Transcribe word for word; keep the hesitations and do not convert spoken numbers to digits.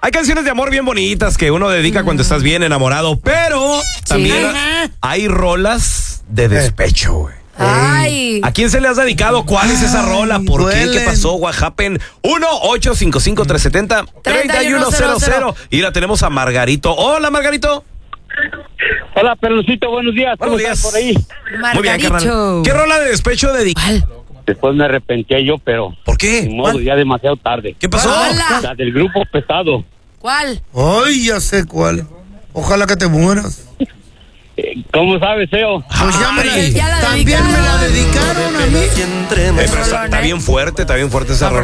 Hay canciones de amor bien bonitas que uno dedica cuando estás bien enamorado, pero también Ajá. hay rolas de despecho, güey. Ay. ¿A quién se le has dedicado? ¿Cuál es esa rola? ¿Por duelen. qué? ¿Qué pasó? What happened? uno ocho cinco cinco tres siete cero tres uno cero cero. Y la tenemos a Margarito. Hola, Margarito. Hola, Perlocito, buenos días. ¿Cómo Buenos días. están por ahí? Muy bien, carnal. Margarito. ¿Qué rola de despecho dedicas? Después me arrepentí yo, pero ¿Por ni qué? modo, ya demasiado tarde. ¿Qué pasó? Hola. La del grupo pesado. ¿Cuál? Ay, ya sé cuál. Ojalá que te mueras. Eh, ¿Cómo sabes, Eo? Pues ya me la, Ay, ya la también me la dedicaron. dedicaron a mí. Eh, pero está, está bien fuerte, está bien fuerte esa rola.